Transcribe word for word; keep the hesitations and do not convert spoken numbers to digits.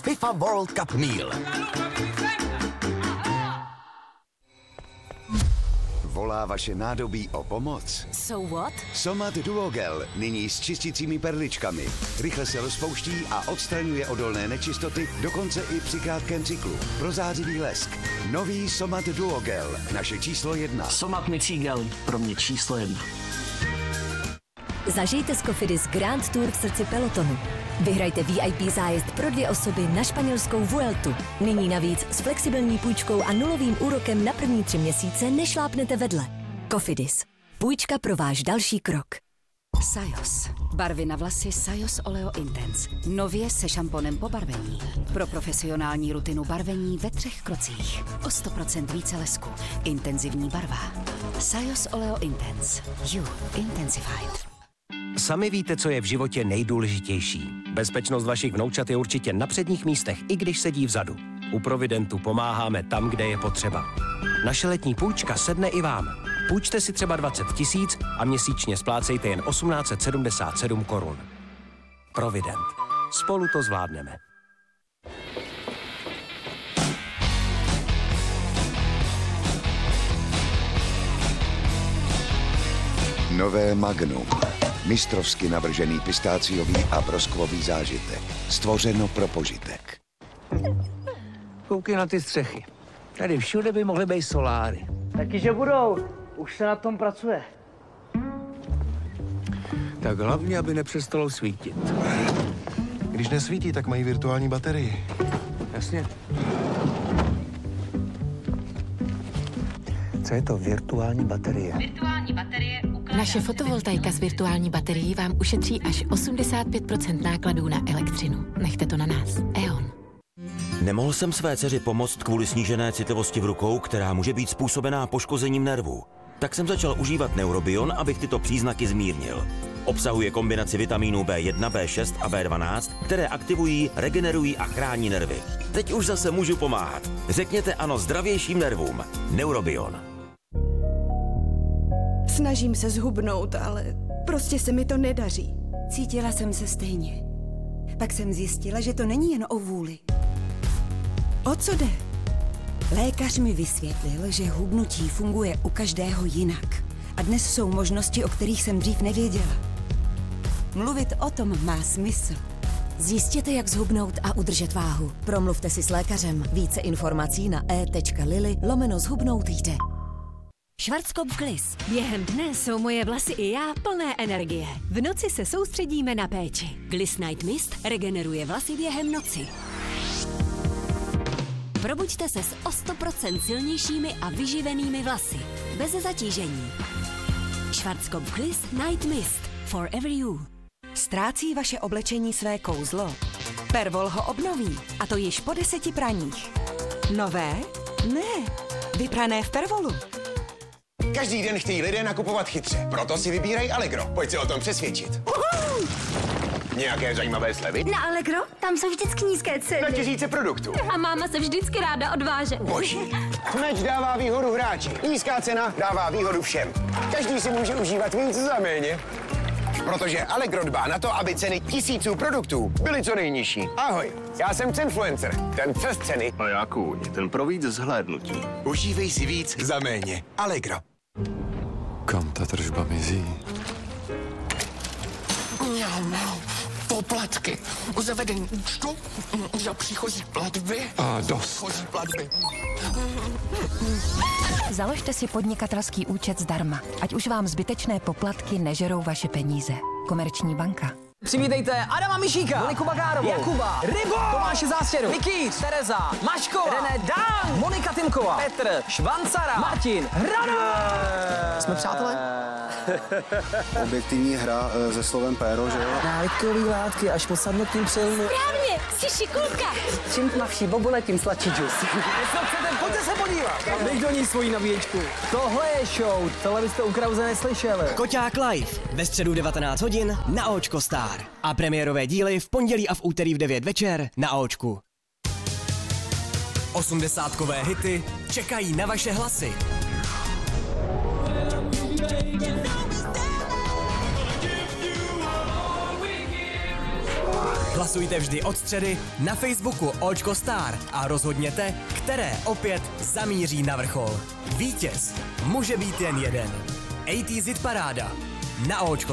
FIFA World Cup Meal. Volá vaše nádobí o pomoc? So what? Somat Duogel, nyní s čisticími perličkami. Rychle se rozpouští a odstraňuje odolné nečistoty, dokonce i při krátkém cyklu. Prozářivý lesk. Nový Somat Duogel, naše číslo jedna. Somat Micigel, pro mě číslo jedna. Zažijte z Cofidis Grand Tour v srdci pelotonu. Vyhrajte V I P zájezd pro dvě osoby na španělskou Vueltu. Nyní navíc s flexibilní půjčkou a nulovým úrokem na první tři měsíce nešlápnete vedle. Cofidis. Půjčka pro váš další krok. Sajos. Barvy na vlasy Sajos Oleo Intense. Nově se šamponem po barvení. Pro profesionální rutinu barvení ve třech krocích. O sto procent více lesku. Intenzivní barva. Sajos Oleo Intense. You intensified. Sami víte, co je v životě nejdůležitější. Bezpečnost vašich vnoučat je určitě na předních místech, i když sedí vzadu. U Providentu pomáháme tam, kde je potřeba. Naše letní půjčka sedne i vám. Půjčte si třeba dvacet tisíc a měsíčně splácejte jen osmnáct set sedmdesát sedm korun. Provident. Spolu to zvládneme. Nové Magnum. Mistrovsky navržený pistáciový a broskvový zážitek. Stvořeno pro požitek. Koukej na ty střechy. Tady všude by mohly být soláry. Taky, že budou. Už se na tom pracuje. Tak hlavně, aby nepřestalo svítit. Když nesvítí, tak mají virtuální baterii. Jasně. Co je to virtuální baterie? Virtuální baterie Naše fotovoltaika s virtuální baterií vám ušetří až osmdesát pět procent nákladů na elektřinu. Nechte to na nás. E O N. Nemohl jsem své dceři pomoct kvůli snížené citlivosti v rukou, která může být způsobená poškozením nervů. Tak jsem začal užívat Neurobion, abych tyto příznaky zmírnil. Obsahuje kombinaci vitamínů B jedna, B šest a B dvanáct, které aktivují, regenerují a chrání nervy. Teď už zase můžu pomáhat. Řekněte ano zdravějším nervům. Neurobion. Snažím se zhubnout, ale prostě se mi to nedaří. Cítila jsem se stejně. Pak jsem zjistila, že to není jen o vůli. O co jde? Lékař mi vysvětlil, že hubnutí funguje u každého jinak. A dnes jsou možnosti, o kterých jsem dřív nevěděla. Mluvit o tom má smysl. Zjistěte, jak zhubnout a udržet váhu. Promluvte si s lékařem. Více informací na e tečka lily lomeno zhubnout jde. Schwarzkopf Gliss. Během dne jsou moje vlasy i já plné energie. V noci se soustředíme na péči. Gliss Night Mist regeneruje vlasy během noci. Probuďte se s o sto procent silnějšími a vyživenými vlasy. Bez zatížení. Schwarzkopf Gliss Night Mist. Forever you. Ztrácí vaše oblečení své kouzlo? Pervol ho obnoví. A to již po deseti praních. Nové? Ne. Vyprané v Pervolu. Každý den chtějí lidé nakupovat chytře, proto si vybírají Allegro. Pojď se o tom přesvědčit. Uhu! Nějaké zajímavé slevy? Na Allegro? Tam jsou vždycky nízké ceny. Na tisíce produktů. A máma se vždycky ráda odváže. Boží. Meč dává výhodu hráči. Nízká cena dává výhodu všem. Každý si může užívat víc za méně. Protože Allegro dbá na to, aby ceny tisíců produktů byly co nejnižší. Ahoj, já jsem Cenfluencer, ten přes ceny. A já kůň, ten pro víc zhlédnutí. Užívej si víc za méně. Allegro. Kam ta tržba mizí? Poplatky u zavedení účtu, za příchozí platby. A dost. Příchozí platby. Založte si podnikatelský účet zdarma, ať už vám zbytečné poplatky nežerou vaše peníze. Komerční banka. Přivítejte Adama Mišíka, Moniku Bagárovou, Jakuba, Rybo, Tomáše Zástěru, Vikýř, Tereza, Maškova, René Dan, Monika Timková, Petr, Švancara, Martin, Hranové. Jsme přátelé? Objektivní hra se slovem péro, že jo? Návykový látky až po sadnutím přilnu. Správně, jsi šikulka. Čím tmavší bobule, tím sladší džus. Co chcete, pojďte se podívat. Dej do ní svoji nabíječku. Tohle je show, tohle byste u Krause neslyšeli. Koťák live ve středu devatenáct hodin na Očko Star. A premiérové díly v pondělí a v úterý v devět večer na Očku. Osmdesátkové hity čekají na vaše hlasy. Hlasujte vždy od středy na Facebooku Očko Star a rozhodněte, které opět zamíří na vrchol. Vítěz může být jen jeden. A T Z Paráda na Očko